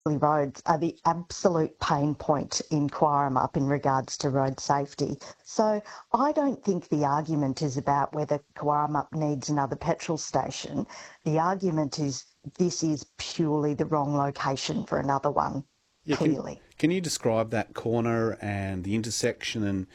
roads are the absolute pain point in Quarrymup in regards to road safety. So I don't think the argument is about whether Quarrymup needs another petrol station. The argument is this is purely the wrong location for another one, Yeah, clearly. can you describe that corner and the intersection